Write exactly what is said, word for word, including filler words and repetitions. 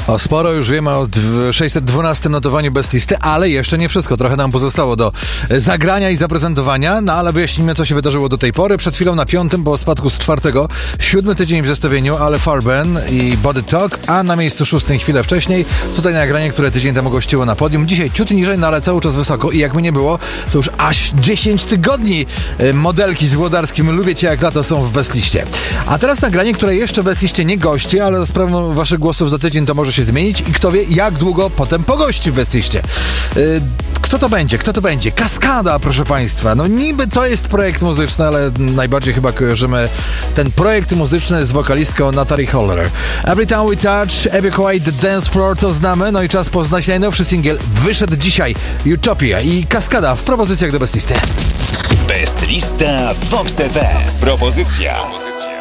O, sporo już wiemy o sześćset dwunastym notowaniu Best Listy, ale jeszcze nie wszystko. Trochę nam pozostało do zagrania i zaprezentowania, no ale wyjaśnijmy, co się wydarzyło do tej pory. Przed chwilą na piątym, po spadku z czwartego, siódmy tydzień w zestawieniu, ale Farben i Body Talk, a na miejscu szóstym chwilę wcześniej tutaj nagranie, które tydzień temu gościło na podium. Dzisiaj ciut niżej, no ale cały czas wysoko i jakby nie było, to już aż dziesięć tygodni modelki z Włodarskim Lubię Cię jak lato są w Best Liście. A teraz nagranie, które jeszcze w Best Liście nie gości, ale za sprawą waszych głosów za tydzień to może się zmienić i kto wie, jak długo potem pogości w Best Liście. Yy, kto to będzie? Kto to będzie? Kaskada, proszę państwa. No niby to jest projekt muzyczny, ale najbardziej chyba kojarzymy ten projekt muzyczny z wokalistką Natalie Holler. Every Time We Touch, Every Quiet The Dance Floor to znamy, no i czas poznać najnowszy singiel. Wyszedł dzisiaj, Utopia i Kaskada w propozycjach do Best Listy. Best Lista Vox T V. Propozycja. Propozycja.